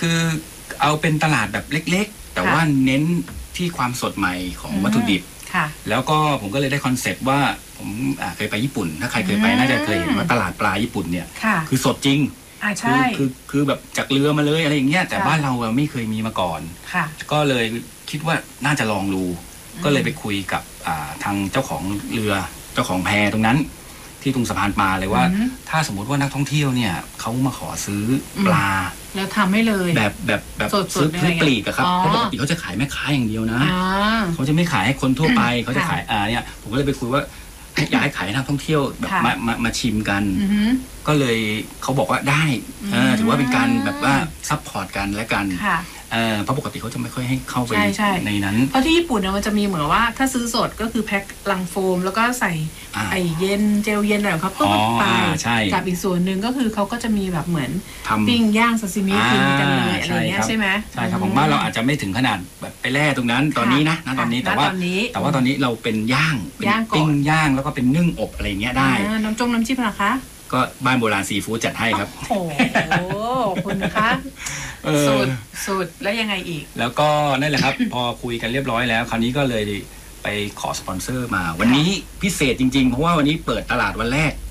คือเอาเป็นตลาดแบบเล็กๆแต่ว่าเน้นที่ความสดใหม่ของวัตถุดิบแล้วก็ผมก็เลยได้คอนเซปต์ว่าผมเคยไปญี่ปุ่นถ้าใครเคยไปน่าจะเคยเห็นว่าตลาดปลาญี่ปุ่นเนี่ยคือสดจริงคือแบบจากเรือมาเลยอะไรอย่างเงี้ยแต่บ้านเราไม่เคยมีมาก่อนก็เลยคิดว่าน่าจะลองดูก็เลยไปคุยกับทางเจ้าของเรือเจ้าของแพตรงนั้นที่ตรงสะพานปลาเลยว่าถ้าสมมติว่านักท่องเที่ยวเนี่ยเขามาขอซื้อปลาแล้วทำให้เลยแบบซื้อปลีกอะครับเพราะปกติเขาจะขายแม่ค้าอย่างเดียวนะเขาจะไม่ขายให้คนทั่วไปเขาจะขายเนี่ยผมก็เลยไปคุยว่าอยากให้ขายให้นักท่องเที่ยวแบบมาชิมกันก็เลยเขาบอกว่าได้ถือว่าเป็นการแบบว่าซัพพอร์ตกันและกันเพราะปกติเขาจะไม่ค่อยให้เข้าไปในนั้นเพราะที่ญี่ปุ่นเนี่ยมันจะมีเหมือนว่าถ้าซื้อสดก็คือแพ็คลังโฟมแล้วก็ใส่ไอเย็นเจลเย็นอะไรของเขาก็ไปกับอีกส่วนหนึ่งก็คือเขาก็จะมีแบบเหมือนปิ้งย่างซาซิมิกินกันเลยอะไรเงี้ยใช่ไหมใช่ครับผมว่าเราอาจจะไม่ถึงขนาดแบบไปแล่ตรงนั้นตอนนี้นะตอนนี้แต่ว่าตอนนี้เราเป็นย่างปิ้งย่างแล้วก็เป็นนึ่งอบอะไรเงี้ยได้น้ำจิ้มนะคะก็บ้านโบราณซีฟู้ดจัดให้ครับโอ้โหคุณนะคะสุดแล้วยังไงอีกแล้วก็นั่นแหละครับ พอคุยกันเรียบร้อยแล้วคราวนี้ก็เลยไปขอสปอนเซอร์มาวันนี้พิเศษจริงๆเพราะว่าวันนี้เปิดตลาดวันแรก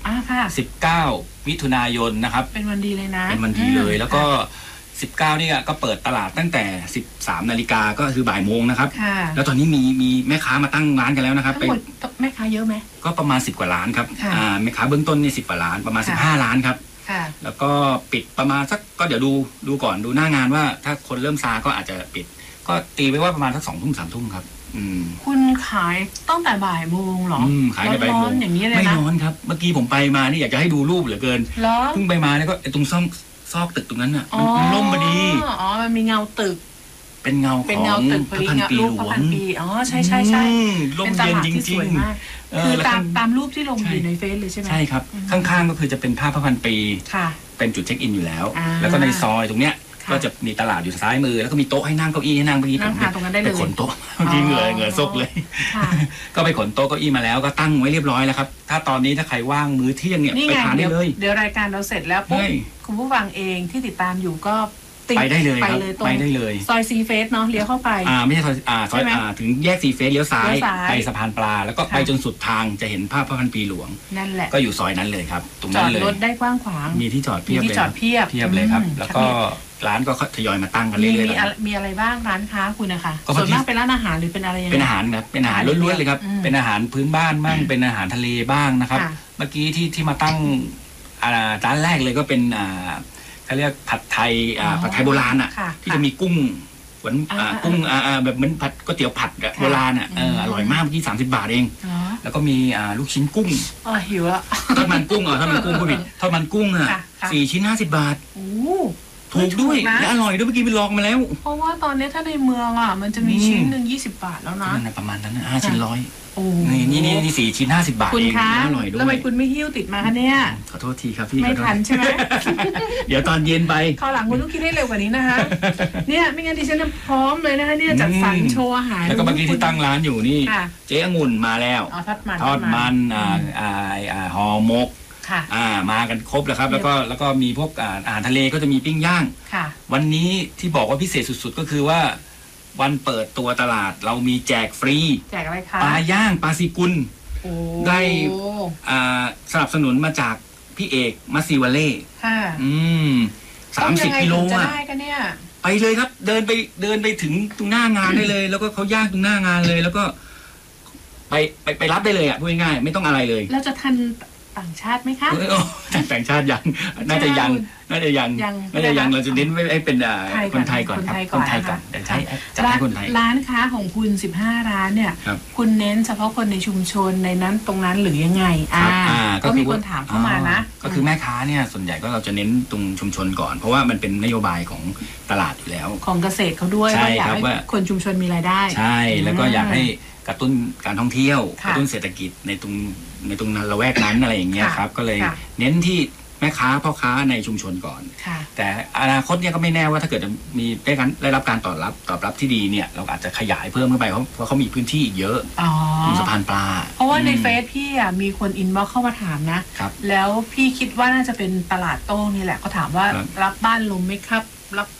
19มิถุนายนนะครับเป็นวันดีเลยนะเป็นวันดีเลยแล้วก็19นี่ก็เปิดตลาดตั้งแต่13 นาฬิกาก็คือบ่ายโมงนะครับแล้วตอนนี้มีแม่ค้ามาตั้งร้านกันแล้วนะครับทั้งหมดแม่ค้าเยอะไหมก็ประมาณ10 กว่าร้านครับแม่ค้าเบื้องต้นนี่10 กว่าร้านประมาณ15 ร้านครับแล้วก็ปิดประมาณสักก็เดี๋ยวดูก่อนดูหน้างานว่าถ้าคนเริ่มซาก็อาจจะปิดก็ตีไว้ว่าประมาณสัก2 ทุ่ม 3 ทุ่มครับคุณขายตั้งแต่บ่ายโมงหรอขายในบ่ายโมงอย่างนี้เลยนะไม่ร้อนครับเมื่อกี้ผมไปมานี่อยากจะให้ดูรูปเหลือเกินเพิ่งไปมาเนี่ยก็ตรงซอกตึกตรงนั้นอ่ะมันล่มพอดีมันมีเงาตึกเป็นเงาของพระพันปีหลวงใช่ร่มเย็นจริงๆคือตามรูปที่ลงอยู่ในเฟซเลยใช่ไหมใช่ครับข้างๆก็คือจะเป็นภาพพระพันปีเป็นจุดเช็คอินอยู่แล้วแล้วก็ในซอยตรงเนี้ยก็จะมีตลาดอยู่ซ้ายมือแล้วก็มีโต๊ะให้นั่งเก้าอี้ให้นั่งเมื่อกี้ผมไปขนโต๊ะเมื่อกี้เหงื่อซกเลยก็ไปขนโต๊ะเก้าอี้มาแล้วก็ตั้งไว้เรียบร้อยแล้วครับถ้าตอนนี้ถ้าใครว่างมื้อเที่ยงเนี่ยไปทานได้เลยเดี๋ยวรายการเราเสร็จแล้วปุ๊บคุณผู้ฟังเองที่ติดตามอยู่ก็ไปได้เลยครับไปได้เลยซอยซีเฟสเนาะเลี้ยวเข้าไปไม่ใช่ซอยถึงแยกซีเฟสเลี้ยวซ้ายไปสะพานปลาแล้วก็ไปจนสุดทางจะเห็นภาพพระพันปีหลวงนั่นแหละก็อยู่ซอยนั้นเลยครับตรงนั้นเลยจอดรถได้กว้างขวางมีที่จอดเพียบเลยครับแล้วก็ร้านก็ทยอยมาตั้งกันเรื่อยๆมีอะไรบ้างร้านค้าคุณนะคะส่วนมากเป็นร้านอาหารหรือเป็นอะไรยังไงเป็นอาหารครับเป็นอาหารล้วนๆเลยครับเป็นอาหารพื้นบ้านบ้างเป็นอาหารทะเลบ้างนะครับเมื่อกี้ที่มาตั้งร้านแรกเลยก็เป็นเขาเรียกผัดไทยโบราณอ่ะที่จะมีกุ้งหวานกุ้งแบบเหมือนผัดก๋วยเตี๋ยวผัดโบราณอ่ะอร่อยมากเมื่อกี้30 บาทเองแล้วก็มีลูกชิ้นกุ้งหิวละทอดมันกุ้งทอดมันกุ้งผู้ผิดทอดมันกุ้ง4 ชิ้น50 บาทถูกด้วยและอร่อยด้วยเมื่อกี้ไปลองมาแล้วเพราะว่าตอนนี้ถ้าในเมืองมันจะมีชิ้นหนึ่ง20 บาทแล้วนะประมาณนั้น5 ชิ้น100นี่4 ชิ้น50 บาทเองอร่อยด้วยแล้วทำไมคุณไม่หิ้วติดมาคะเนี่ยขอโทษทีครับพี่ไม่ทันใช่ไหมเดี๋ยวตอนเย็นไปคราวหลังคุณต้องคิดให้เร็วกว่านี้นะคะเนี่ยไม่งั้นดิฉันพร้อมเลยนะคะเนี่ยจัดสรรโชว์อาหารแล้วก็เมื่อกี้ที่ตั้งร้านอยู่นี่เจ๊องุ่นมาแล้วทอดมันห่อหมกมากันครบแล้วครับแล้วก็มีพวกอาหารทะเลก็จะมีปิ้งย่างวันนี้ที่บอกว่าพิเศษสุดๆก็คือว่าวันเปิดตัวตลาดเรามีแจกฟรีแจกอะไรคะปลาย่างปลาซีกุลได้สนับสนุนมาจากพี่เอกมัสซิวาเล่30 กิโลไปเลยครับเดินไปถึงตรงหน้างานได้เลยแล้วก็เขาย่างตรงหน้างานเลยแล้วก็ไปรับได้เลยพูดง่ายๆไม่ต้องอะไรเลยแล้วจะทันต่างชาติไหมคะต่างชาติยังน่าจะยังเราจะเน้นให้เป็นคนไทยก่อนครับคนไทยก่อนจะให้คนไทยร้านค้าของคุณ15 ร้านเนี่ยคุณเน้นเฉพาะคนในชุมชนในนั้นตรงนั้นหรือยังไงก็มีคนถามเข้ามานะก็คือแม่ค้าเนี่ยส่วนใหญ่ก็เราจะเน้นตรงชุมชนก่อนเพราะว่ามันเป็นนโยบายของตลาดอยู่แล้วของเกษตรเขาด้วยว่าอยากให้คนชุมชนมีรายได้ใช่แล้วก็อยากให้กระตุ้นการท่องเที่ยวกระตุ้นเศรษฐกิจในตรงนั้นละแวกนั้นอะไรอย่างเงี้ยครับก็เลยเน้นที่แม่ค้าพ่อค้าในชุมชนก่อนแต่อนาคตเนี่ยก็ไม่แน่ว่าถ้าเกิดมีได้รับการตอบรับที่ดีเนี่ยเราอาจจะขยายเพิ่มขึ้นไปเพราะเขามีพื้นที่เยอะสะพานปลาเพราะว่าในเฟซพี่มีคนอินบ็อกเข้ามาถามนะแล้วพี่คิดว่าน่าจะเป็นตลาดโต้งนี่แหละเขาถามว่ารับบ้านลมไหมครับรับ